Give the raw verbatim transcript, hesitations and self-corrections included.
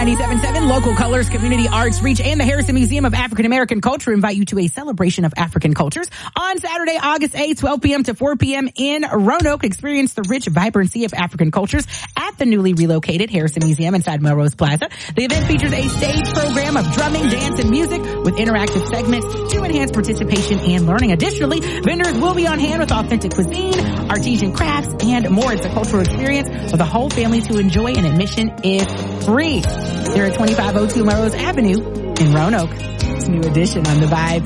ninety-seven point seven, Local Colors, Community Arts Reach, and the Harrison Museum of African American Culture invite you to a celebration of African cultures on Saturday, August eighth, twelve p.m. to four p.m. in Roanoke. Experience the rich vibrancy of African cultures at the newly relocated Harrison Museum inside Melrose Plaza. The event features a stage program of drumming, dance, and music with interactive segments to enhance participation and learning. Additionally, vendors will be on hand with authentic cuisine, artisan crafts, and more. It's a cultural experience for the whole family to enjoy, and admission is free. They're at twenty-five oh two Melrose Avenue in Roanoke. It's a new edition on The Vibe.